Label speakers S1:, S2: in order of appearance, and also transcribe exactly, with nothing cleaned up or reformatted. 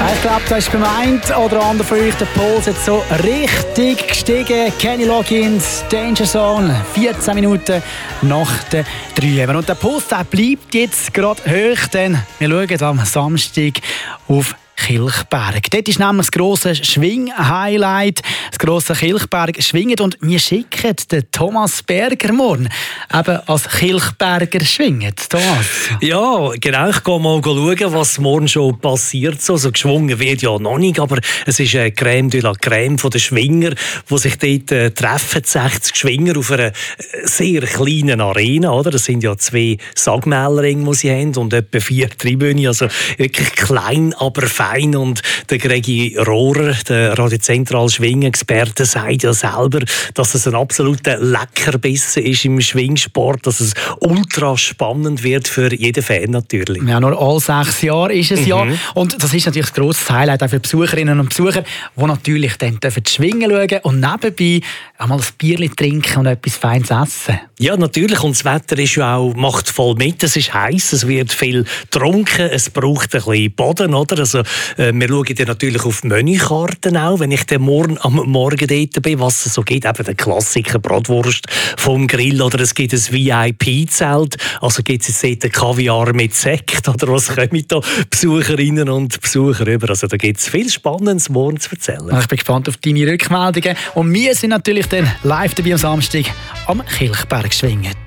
S1: Ich glaube, da ist beim einen oder anderen von euch der Puls jetzt so richtig gestiegen. Kenny Loggins, Danger Zone, vierzehn Minuten nach der drei. Und der Puls der bleibt jetzt gerade hoch, denn wir schauen am Samstag auf Kilchberg. Dort ist nämlich das grosse Schwing-Highlight, das grosse Kilchberg schwingen, und wir schicken den Thomas Berger morgen eben als Kilchberger schwingen. Thomas?
S2: Ja, genau. Ich gehe mal schauen, was morgen schon passiert. So, also geschwungen wird ja noch nicht, aber es ist eine Crème de la Crème von den Schwinger, die sich dort äh, treffen, sechzig Schwinger auf einer sehr kleinen Arena. Oder? Das sind ja zwei Sagmälerringe, die sie haben, und etwa vier Tribünen. Also wirklich klein, aber fein. Und der Gregi Rohrer, der Radiozentral-Schwing-Experte, sagt ja selber, dass es ein absoluter Leckerbissen ist im Schwingsport, dass es ultra spannend wird für jeden Fan natürlich.
S1: Ja, nur alle sechs Jahre ist es mhm. ja. Und das ist natürlich ein grosses Highlight auch für Besucherinnen und Besucher, die natürlich dann dürfen schwingen schauen und nebenbei einmal ein Bierchen trinken und etwas Feines essen.
S2: Ja, natürlich. Und das Wetter ist ja auch, macht voll mit. Es ist heiß, es wird viel getrunken, es braucht ein bisschen Boden, oder? Also, äh, wir schauen dann natürlich auf die Menükarten auch, wenn ich dann morgen am Morgen dort bin, was es so gibt. Eben der Klassiker Bratwurst vom Grill, oder es gibt ein V I P-Zelt. Also gibt es jetzt dort Kaviar mit Sekt, oder was kommen da Besucherinnen und Besucher über? Also da gibt es viel Spannendes morgen zu erzählen.
S1: Ich bin gespannt auf deine Rückmeldungen. Und wir sind natürlich dann live dabei am Samstag am Kilchberg schwingen.